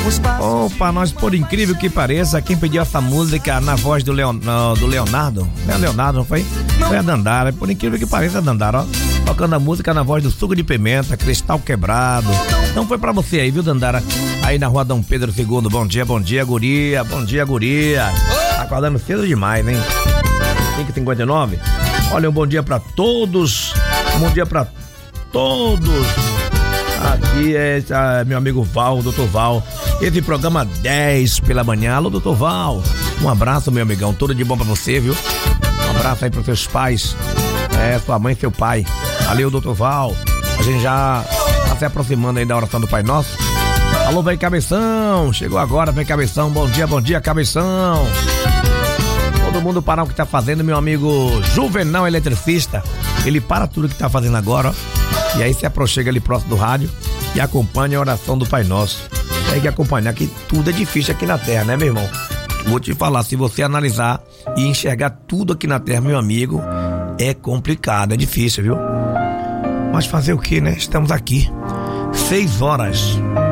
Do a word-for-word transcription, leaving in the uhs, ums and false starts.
Opa, nós, por incrível que pareça, quem pediu essa música na voz do, Leon, do Leonardo, não é Leonardo, não foi? Foi a Dandara, por incrível que pareça, a Dandara, ó, tocando a música na voz do Suco de Pimenta, Cristal Quebrado. Não foi pra você aí, viu, Dandara? Aí na rua Dom Pedro segundo, bom dia, bom dia, guria, bom dia, guria. Acordando cedo demais, hein? cinco e cinquenta e nove. Olha, um bom dia pra todos, um bom dia pra todos. Aqui é ah, meu amigo Val, o doutor Val. Esse programa dez pela manhã. Alô, doutor Val. Um abraço, meu amigão. Tudo de bom pra você, viu? Um abraço aí pros seus pais. É, sua mãe e seu pai. Valeu, doutor Val. A gente já tá se aproximando aí da oração do Pai Nosso. Alô, vem Cabeção. Chegou agora, vem Cabeção. Bom dia, bom dia, Cabeção. Todo mundo parar o que tá fazendo, meu amigo Juvenal Eletricista. Ele para tudo que tá fazendo agora, ó. E aí se aproxima ali próximo do rádio e acompanha a oração do Pai Nosso. Tem que acompanhar, que tudo é difícil aqui na terra, né, meu irmão? Vou te falar, se você analisar e enxergar tudo aqui na terra, meu amigo, é complicado, é difícil, viu? Mas fazer o que, né? Estamos aqui. Seis horas